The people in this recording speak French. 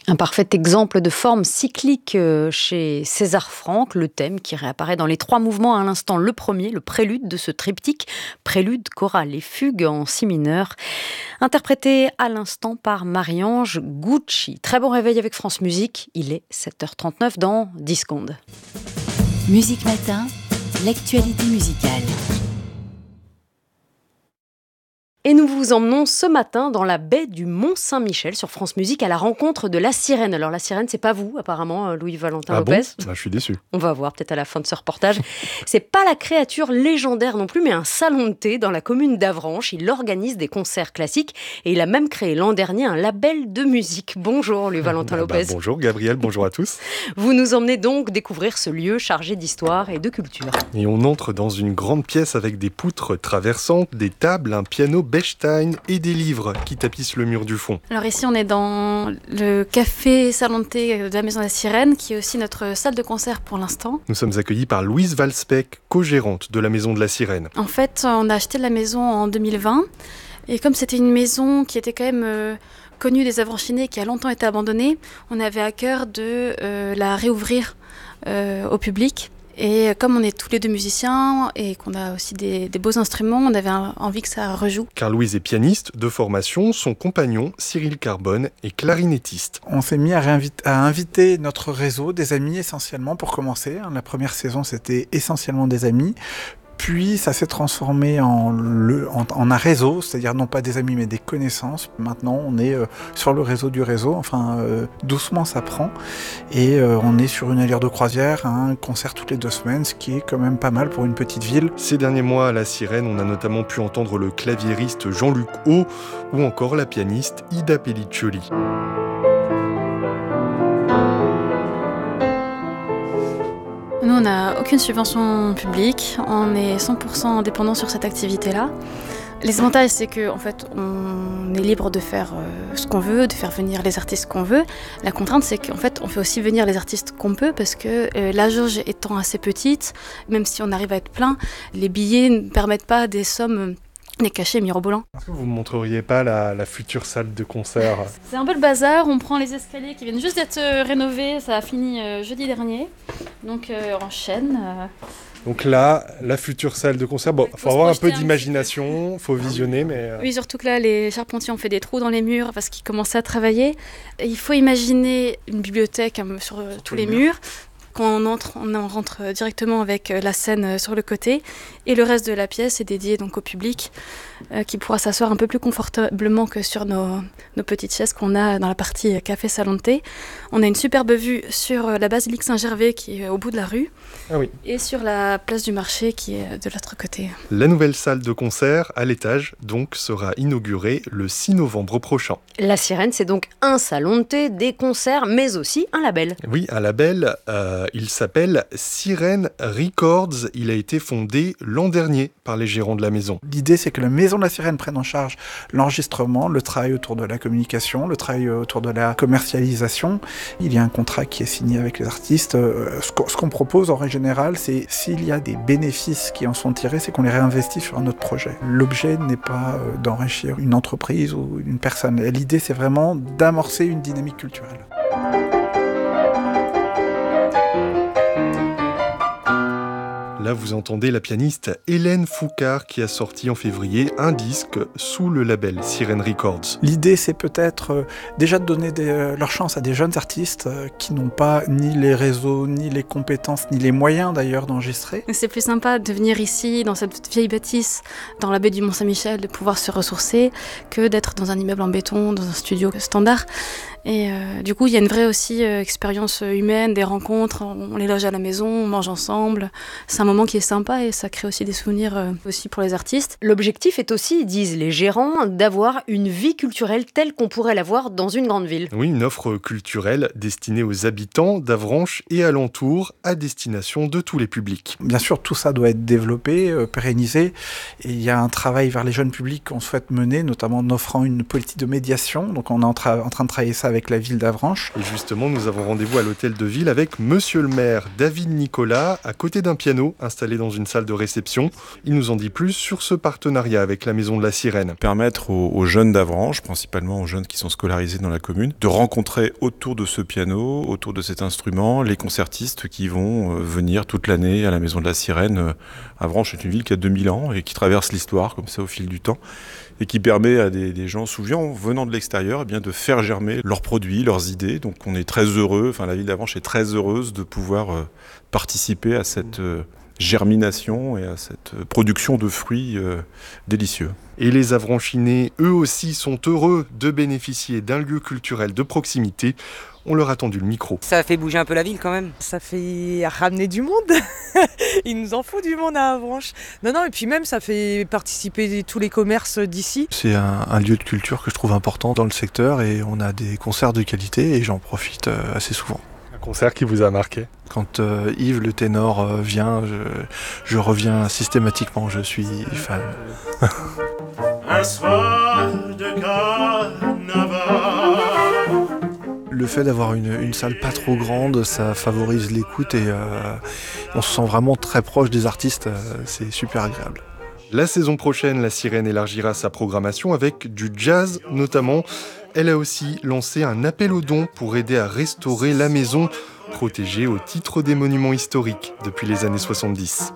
Un parfait exemple de forme cyclique chez César Franck, le thème qui réapparaît dans les 3 mouvements à l'instant. Le premier, le prélude de ce triptyque, prélude, chorale et fugue en si mineur, interprété à l'instant par Marie-Ange Gucci. Très bon réveil avec France Musique, il est 7h39 dans 10 secondes. Musique Matin, l'actualité musicale. Et nous vous emmenons ce matin dans la baie du Mont-Saint-Michel sur France Musique à la rencontre de la sirène. Alors la sirène, c'est pas vous apparemment, Louis-Valentin Lopez. Bon, je suis déçu. On va voir peut-être à la fin de ce reportage. C'est pas la créature légendaire non plus, mais un salon de thé dans la commune d'Avranches. Il organise des concerts classiques et il a même créé l'an dernier un label de musique. Bonjour Louis-Valentin Lopez. Bonjour Gabriel, bonjour à tous. Vous nous emmenez donc découvrir ce lieu chargé d'histoire et de culture. Et on entre dans une grande pièce avec des poutres traversantes, des tables, un piano Bechstein et des livres qui tapissent le mur du fond. Alors ici on est dans le café salon de thé de la Maison de la Sirène qui est aussi notre salle de concert pour l'instant. Nous sommes accueillis par Louise Valspeck, co-gérante de la Maison de la Sirène. En fait on a acheté la maison en 2020 et comme c'était une maison qui était quand même connue des Avranchinais qui a longtemps été abandonnée, on avait à cœur de la réouvrir au public. Et comme on est tous les deux musiciens et qu'on a aussi des beaux instruments, on avait envie que ça rejoue. Car Louise est pianiste de formation, son compagnon Cyril Carbone est clarinettiste. On s'est mis à inviter notre réseau, des amis essentiellement pour commencer. La première saison c'était essentiellement des amis. Puis ça s'est transformé en un réseau, c'est-à-dire non pas des amis mais des connaissances. Maintenant on est sur le réseau du réseau, doucement ça prend. Et on est sur une allure de croisière, un concert toutes les 2 semaines, ce qui est quand même pas mal pour une petite ville. Ces derniers mois à la Sirène, on a notamment pu entendre le claviériste Jean-Luc Haut ou encore la pianiste Ida Pelliccioli. Nous, on n'a aucune subvention publique, on est 100% indépendant sur cette activité-là. Les avantages, c'est qu'en fait, on est libre de faire ce qu'on veut, de faire venir les artistes qu'on veut. La contrainte, c'est qu'en fait, on fait aussi venir les artistes qu'on peut parce que la jauge étant assez petite, même si on arrive à être plein, les billets ne permettent pas des sommes... Les cachets mirobolants. Est-ce que vous ne montreriez pas la future salle de concert ? C'est un peu le bazar, on prend les escaliers qui viennent juste d'être rénovés, ça a fini jeudi dernier, donc en chêne. Donc là, la future salle de concert, il faut avoir un peu d'imagination, il faut visionner, mais... Oui, surtout que là, les charpentiers ont fait des trous dans les murs parce qu'ils commençaient à travailler. Et il faut imaginer une bibliothèque sur tous les murs. Quand on rentre directement avec la scène sur le côté et le reste de la pièce est dédié donc au public qui pourra s'asseoir un peu plus confortablement que sur nos petites chaises qu'on a dans la partie café salon de thé. On a une superbe vue sur la basilique Saint-Gervais qui est au bout de la rue et sur la place du marché qui est de l'autre côté. La nouvelle salle de concert à l'étage donc sera inaugurée le 6 novembre prochain. La Sirène, c'est donc un salon de thé, des concerts, mais aussi un label. Oui, un label, il s'appelle Sirène Records. Il a été fondé l'an dernier par les gérants de la maison. L'idée, c'est que la Maison de la Sirène prenne en charge l'enregistrement, le travail autour de la communication, le travail autour de la commercialisation. Il y a un contrat qui est signé avec les artistes. Ce qu'on propose en règle générale, c'est s'il y a des bénéfices qui en sont tirés, c'est qu'on les réinvestit sur un autre projet. L'objet n'est pas d'enrichir une entreprise ou une personne. L'idée, c'est vraiment d'amorcer une dynamique culturelle. Là, vous entendez la pianiste Hélène Foucard qui a sorti en février un disque sous le label Sirène Records. L'idée, c'est peut-être déjà de donner leur chance à des jeunes artistes qui n'ont pas ni les réseaux, ni les compétences, ni les moyens d'ailleurs d'enregistrer. C'est plus sympa de venir ici, dans cette vieille bâtisse, dans la baie du Mont-Saint-Michel, de pouvoir se ressourcer, que d'être dans un immeuble en béton, dans un studio standard. Et du coup, il y a une vraie aussi expérience humaine, des rencontres, on les loge à la maison, on mange ensemble. C'est un moment qui est sympa et ça crée aussi des souvenirs aussi pour les artistes. L'objectif est aussi, disent les gérants, d'avoir une vie culturelle telle qu'on pourrait l'avoir dans une grande ville. Oui, une offre culturelle destinée aux habitants d'Avranches et alentours, à destination de tous les publics. Bien sûr, tout ça doit être développé, pérennisé. Et il y a un travail vers les jeunes publics qu'on souhaite mener, notamment en offrant une politique de médiation. Donc on est en train de travailler ça avec avec la ville d'Avranches. Et justement, nous avons rendez-vous à l'hôtel de ville avec monsieur le maire David Nicolas, à côté d'un piano installé dans une salle de réception. Il nous en dit plus sur ce partenariat avec la Maison de la Sirène. Permettre aux jeunes d'Avranches, principalement aux jeunes qui sont scolarisés dans la commune, de rencontrer autour de ce piano, autour de cet instrument, les concertistes qui vont venir toute l'année à la Maison de la Sirène. Avranches est une ville qui a 2000 ans et qui traverse l'histoire comme ça au fil du temps et qui permet à des gens souvent venant de l'extérieur de faire germer leurs produits, leurs idées. Donc on est très heureux, la ville d'Avranches est très heureuse de pouvoir participer à cette germination et à cette production de fruits délicieux. Et les Avranchinais, eux aussi, sont heureux de bénéficier d'un lieu culturel de proximité. On leur a tendu le micro. Ça fait bouger un peu la ville quand même. Ça fait ramener du monde. Il nous en faut du monde à Avranches. Non, et puis même ça fait participer tous les commerces d'ici. C'est un lieu de culture que je trouve important dans le secteur et on a des concerts de qualité et j'en profite assez souvent. Un concert qui vous a marqué ? Quand Yves le ténor vient, je reviens systématiquement, je suis fan. Un soir de carnaval. Le fait d'avoir une salle pas trop grande, ça favorise l'écoute et on se sent vraiment très proche des artistes, c'est super agréable. La saison prochaine, la Sirène élargira sa programmation avec du jazz notamment. Elle a aussi lancé un appel aux dons pour aider à restaurer la maison, protégée au titre des monuments historiques depuis les années 70.